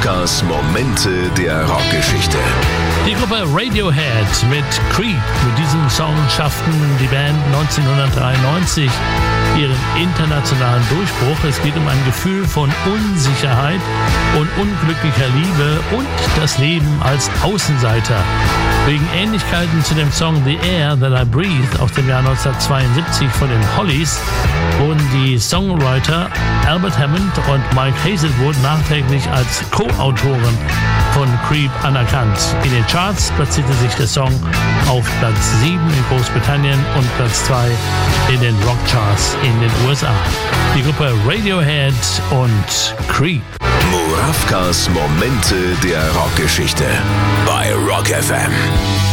Muravkas Momente der Rockgeschichte. Die Gruppe Radiohead mit Creep. Mit diesem Song schafften die Band 1993 ihren internationalen Durchbruch. Es geht um ein Gefühl von Unsicherheit und unglücklicher Liebe und das Leben als Außenseiter. Wegen Ähnlichkeiten zu dem Song The Air That I Breathe aus dem Jahr 1972 von den Hollies wurden die Songwriter Albert Hammond und Mike Hazelwood nachträglich als Co-Autoren von Creep anerkannt. In den Charts platzierte sich der Song auf Platz 7 in Großbritannien und Platz 2 in den Rockcharts in den USA. Die Gruppe Radiohead und Creep. Muravkas Momente der Rockgeschichte bei Rock FM.